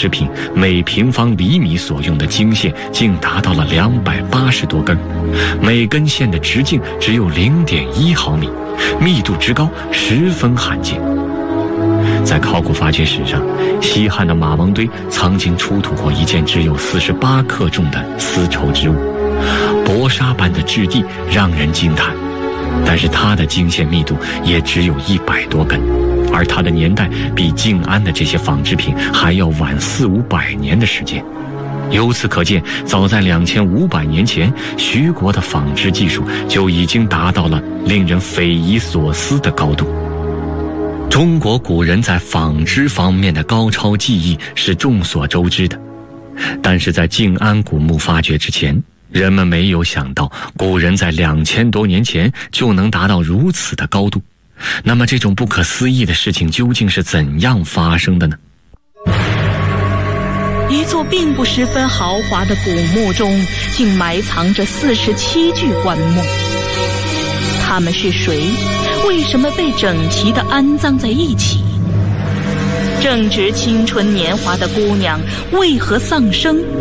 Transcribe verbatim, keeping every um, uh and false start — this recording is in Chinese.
制品每平方厘米所用的经线竟达到了两百八十多根，每根线的直径只有 零点一毫米，密度之高十分罕见。在考古发掘史上，西汉的马王堆曾经出土过一件只有四十八克重的丝绸之物，薄纱般的质地让人惊叹，但是它的经线密度也只有一百多根，而它的年代比晋安的这些纺织品还要晚四五百年的时间。由此可见，早在两千五百年前，徐国的纺织技术就已经达到了令人匪夷所思的高度。中国古人在纺织方面的高超技艺是众所周知的，但是在晋安古墓发掘之前，人们没有想到古人在两千多年前就能达到如此的高度。那么这种不可思议的事情究竟是怎样发生的呢？ 一座并不十分豪华的古墓中，竟埋藏着四十七具棺木。他们是谁？为什么被整齐地安葬在一起？正值青春年华的姑娘为何丧生？